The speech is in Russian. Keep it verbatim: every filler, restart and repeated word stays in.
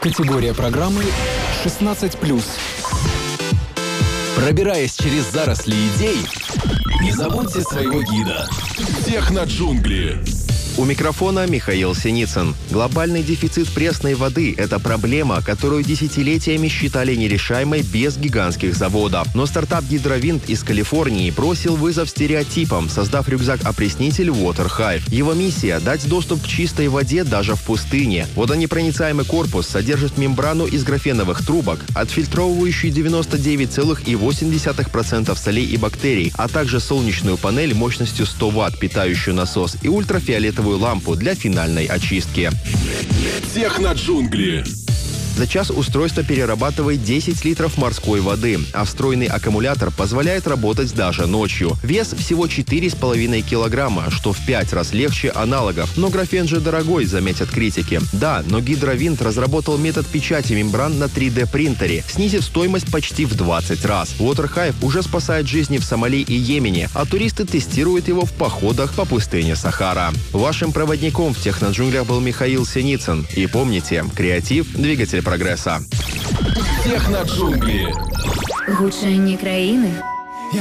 Категория программы шестнадцать плюс. Пробираясь через заросли идей, не забудьте своего гида. Техноджунгли. У микрофона Михаил Синицын. Глобальный дефицит пресной воды – это проблема, которую десятилетиями считали нерешаемой без гигантских заводов. Но стартап Гидровинт из Калифорнии бросил вызов стереотипам, создав рюкзак-опреснитель Water Hive. Его миссия – дать доступ к чистой воде даже в пустыне. Водонепроницаемый корпус содержит мембрану из графеновых трубок, отфильтровывающую девяносто девять целых восемь десятых процента солей и бактерий, а также солнечную панель мощностью сто ватт, питающую насос, и ультрафиолетовую лампу для финальной очистки. Техноджунгли. За час устройство перерабатывает десять литров морской воды, а встроенный аккумулятор позволяет работать даже ночью. Вес всего четыре с половиной килограмма, что в пять раз легче аналогов. Но графен же дорогой, заметят критики. Да, но Гидровинт разработал метод печати мембран на три дэ принтере, снизив стоимость почти в двадцать раз. Water Hive уже спасает жизни в Сомали и Йемене, а туристы тестируют его в походах по пустыне Сахара. Вашим проводником в Техноджунглях был Михаил Синицын. И помните, креатив – двигатель прогресса. Техноджунгли. Гучання країни.